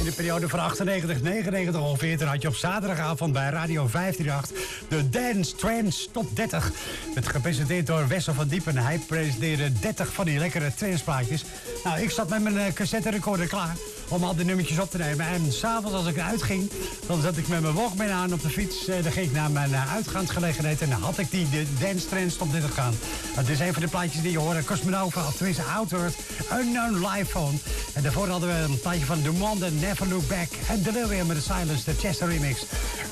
de periode van 98, 99 ongeveer. Toen had je op zaterdagavond bij Radio 538 de Dance Trends Top 30. Het gepresenteerd door Wessel van Diepen. Hij presenteerde 30 van die lekkere trendsplaatjes. Nou, ik zat met mijn cassette recorder klaar om al die nummertjes op te nemen. En s'avonds als ik uitging, dan zat ik met mijn Walkman aan op de fiets. Dan ging ik naar mijn uitgaansgelegenheid en dan had ik de Dance Trends Top 30 gaan. Het is een van de plaatjes die je hoort. Cosmonova, of tenminste Outward, Unknown Live Phone. En daarvoor hadden we een plaatje van Dumont, Never Look Back en Delirium met de Silence, de Chester remix.